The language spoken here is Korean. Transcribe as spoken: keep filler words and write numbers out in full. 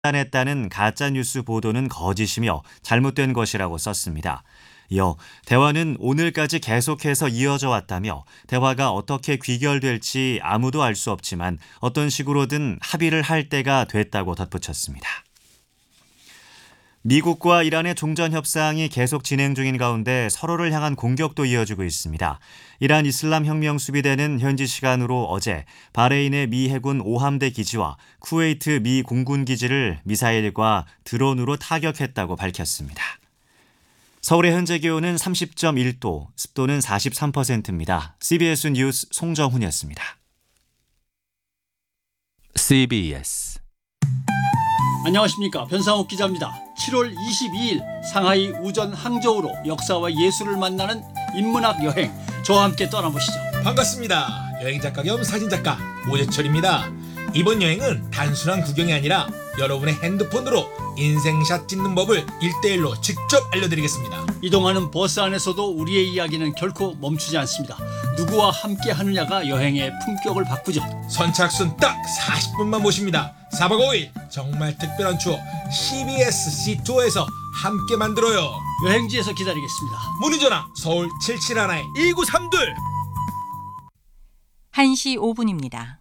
했다는 가짜뉴스 보도는 거짓이며 잘못된 것이라고 썼습니다. 이어 대화는 오늘까지 계속해서 이어져 왔다며 대화가 어떻게 귀결될지 아무도 알 수 없지만 어떤 식으로든 합의를 할 때가 됐다고 덧붙였습니다. 미국과 이란의 종전 협상이 계속 진행 중인 가운데 서로를 향한 공격도 이어지고 있습니다. 이란 이슬람 혁명 수비대는 현지 시간으로 어제 바레인의 미 해군 오함대 기지와 쿠웨이트 미 공군 기지를 미사일과 드론으로 타격했다고 밝혔습니다. 서울의 현재 기온은 삼십 점 일 도, 습도는 사십삼 퍼센트입니다. 씨비에스 뉴스 송정훈이었습니다. 씨비에스 안녕하십니까, 변상욱 기자입니다. 칠월 이십이일 상하이 우전 항저우로 역사와 예술을 만나는 인문학 여행, 저와 함께 떠나보시죠. 반갑습니다. 여행작가 겸 사진작가 오재철입니다. 이번 여행은 단순한 구경이 아니라 여러분의 핸드폰으로 인생샷 찍는 법을 일대일로 직접 알려드리겠습니다. 이동하는 버스 안에서도 우리의 이야기는 결코 멈추지 않습니다. 누구와 함께 하느냐가 여행의 품격을 바꾸죠. 선착순 딱 사십 분만 모십니다. 사박 오일 정말 특별한 추억 씨비에스 씨투어에서 함께 만들어요. 여행지에서 기다리겠습니다. 문의전화 서울 칠칠일 일 이구삼이 한 시 오 분입니다.